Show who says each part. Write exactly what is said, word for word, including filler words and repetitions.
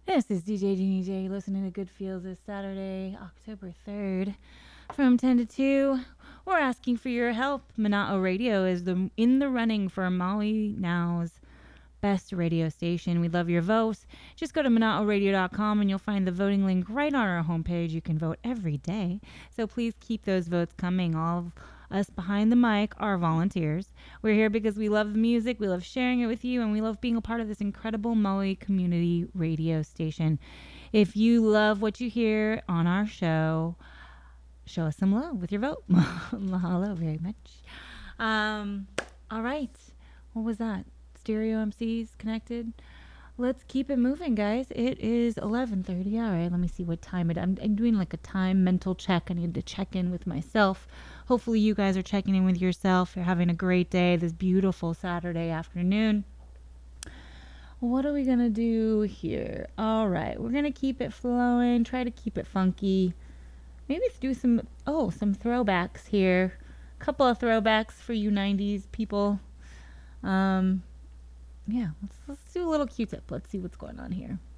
Speaker 1: This is D J Jeannie J listening to Good Feels this Saturday, October third from ten to two. We're asking for your help. Mana'o Radio is the in the running for Maui Now's best radio station. We love your votes. Just go to mana'o radio dot com and you'll find the voting link right on our homepage. You can vote every day. So please keep those votes coming. All of us behind the mic are volunteers. We're here because we love the music, we love sharing it with you, and we love being a part of this incredible Maui community radio station. If you love what you hear on our show, show us some love with your vote. Mahalo very much. Um, all right. What was that? Stereo M Cs connected. Let's keep it moving, guys. It is eleven thirty. All right, let me see what time it is. I'm, I'm doing like a time mental check. I need to check in with myself. Hopefully you guys are checking in with yourself. You're having a great day this beautiful Saturday afternoon. What are we going to do here? All right, we're going to keep it flowing. Try to keep it funky. Maybe let's do some, oh, some throwbacks here. A couple of throwbacks for you nineties people. Um... Yeah, let's, let's do a little Q-tip. Let's see what's going on here.